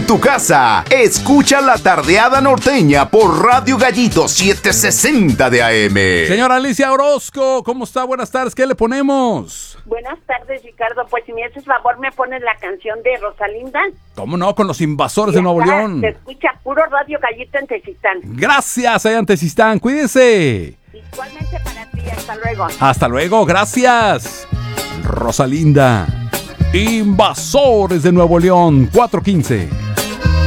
en tu casa. Escucha La Tardeada Norteña por Radio Gallito 760 de AM. Señora Alicia Orozco, ¿cómo está? Buenas tardes, ¿qué le ponemos? Buenas tardes, Ricardo. Pues si me haces favor, ¿me pones la canción de Rosalinda? ¿Cómo no? Con los invasores de Nuevo León. Se escucha puro Radio Gallito en Tezistán. Gracias, allá en Tezistán. Cuídense. Igualmente para ti. Hasta luego. Hasta luego, gracias. Rosalinda. Invasores de Nuevo León, 4:15.